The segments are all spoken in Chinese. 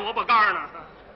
萝卜干呢。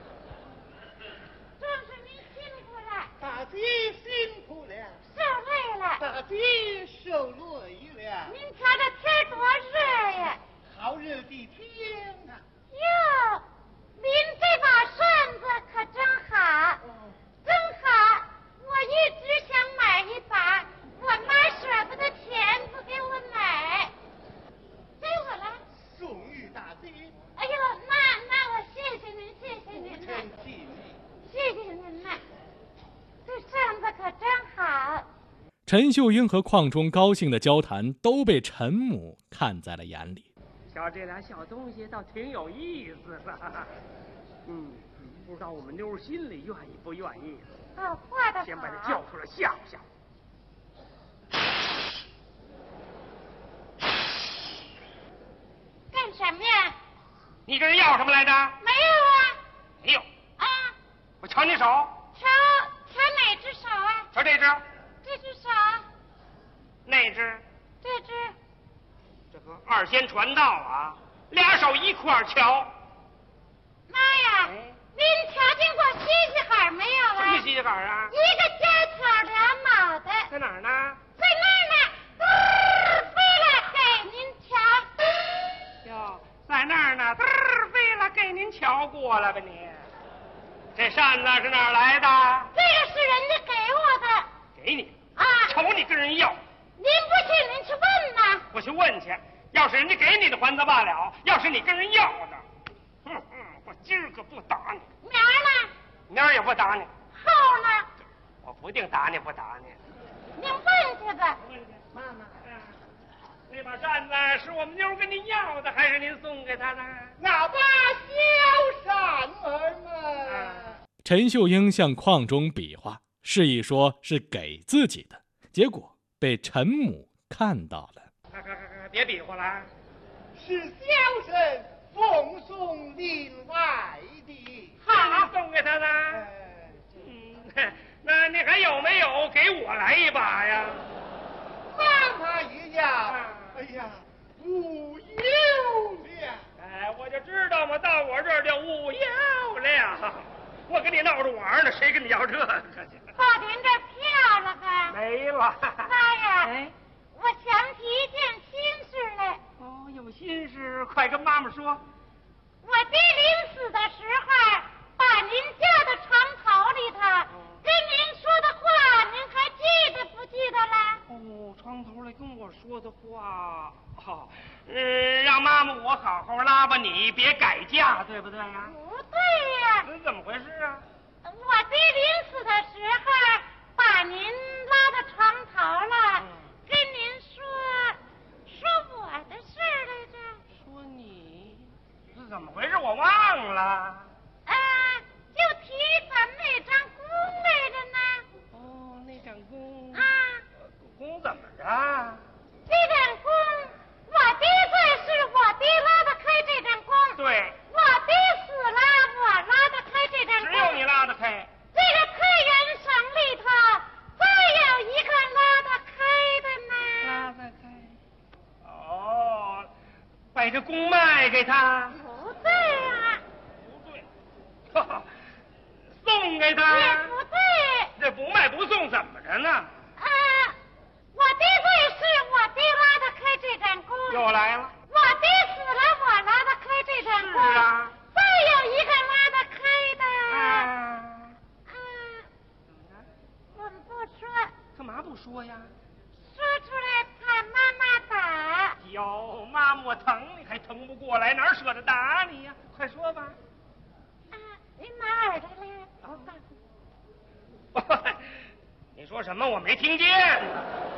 壮士您辛苦了， 大姐辛苦了， 受累了， 大姐受累了。 您瞧这天多热呀！ 好热的天啊！ 哟，您这把扇子可真好，真好！我一直想买一把，我妈舍不得钱不给我买，给我了。 送与大姐。 哎呦，那我谢谢您，谢谢您呐， 真气你。 谢谢您呐，这扇子可真好。 陈秀英和邝中高兴的交谈都被陈母看在了眼里。 瞧这俩小东西倒挺有意思的。不知道我们妞心里愿意不愿意。 哦，画的好。 先把他叫出来吓唬吓唬。 干什么呀？ 你跟人要什么来着？ 没有啊。 没有。 啊。 我瞧你手。 瞧哪只手啊？ 瞧这只。 这只手。 那只。 这只。 这个二仙传道啊，俩手一块儿瞧。 妈呀！您瞧见过西西海没有啊？ 什么西西海啊？ 一个尖挑俩脑袋。 在哪儿呢？ 在那儿呢，飞了给您瞧。 哟，在那儿呢，飞了给您瞧过了吧你？这扇子是哪儿来的？ 这个是人家给我的。 给你啊？ 瞅你跟人要。 您不信，您去问呐。 我去问去，要是人家给你的还则罢了，要是你跟人要的，我今儿个不打你。 明儿呢？ 明儿也不打你。 后呢？ 我不定打你不打你。 您问去吧。 妈妈， 那把扇子是我们妞跟您要的，还是您送给她的？ 那把小扇儿嘛。 陈秀英向邝中比划，示意说是给自己的，结果被陈母看到了。 别比划了， 是小生奉送另外的。 好，送给他的。那你还有没有给我来一把呀？ 妈妈一样。哎呀，无有了。 我就知道嘛，到我这儿就无有了。我跟你闹着玩呢，谁跟你要这个去？ 到您这票了吧？ 没了。 妈呀！我想起一件心事来。 哦，有心事，快跟妈妈说。 我爹临死的时候，把您叫到床头里头，跟您说的话，您还记得不记得了？ 哦，床头来跟我说的话，让妈妈我好好拉吧你，别改嫁，对不对呀？ 不对呀。 怎么回事啊？ 我爹临死的时候，把您拉到床头了，跟您说我的事儿来着。 说你是怎么回事？我忘了。 就提咱们那张弓来着呢。 哦，那张弓。弓怎么着？ 这张弓，我爹在世，我爹拉得开这张弓。 对。 我爹死了，我拉得开这张弓。 只有你拉得开。 这个太原省里头，再有一个拉得开的呢。 拉得开。哦，把这弓卖给他。 不对啊。 不对。送给他。 也不对。 这不卖不送怎么着呢？ 我爹在世，我爹拉得开这张弓。 又来了。 我爹死了，我拉得开这张弓。 是啊。 再有一个拉得开的。 怎么着？ 我们不说。 干嘛不说呀？ 说出来怕妈妈打。 哟，妈妈我疼你还疼不过来，哪舍得打你呀？快说吧。 您拿耳朵来。 你说什么？我没听见。